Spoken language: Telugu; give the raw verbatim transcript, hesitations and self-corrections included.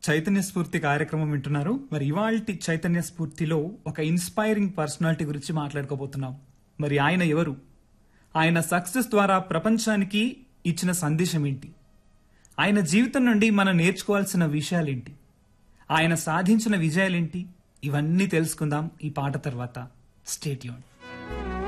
చైతన్య స్ఫూర్తి కార్యక్రమం వింటున్నారు. మరి ఇవాల్టి చైతన్య స్ఫూర్తిలో ఒక ఇన్స్పైరింగ్ పర్సనాలిటీ గురించి మాట్లాడుకోబోతున్నాం. మరి ఆయన ఎవరు? ఆయన సక్సెస్ ద్వారా ప్రపంచానికి ఇచ్చిన సందేశం ఏంటి? ఆయన జీవితం నుండి మనం నేర్చుకోవాల్సిన విషయాలేంటి? ఆయన సాధించిన విజయాలేంటి? ఇవన్నీ తెలుసుకుందాం ఈ పాట తర్వాత. Stay tuned.